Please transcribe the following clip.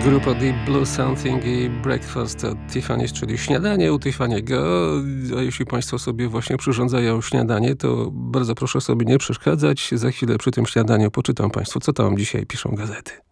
Grupa Deep Blue Something i Breakfast at Tiffany's, czyli śniadanie u Tiffany'ego. A jeśli Państwo sobie właśnie przyrządzają śniadanie, to bardzo proszę sobie nie przeszkadzać. Za chwilę przy tym śniadaniu poczytam Państwu, co tam dzisiaj piszą gazety.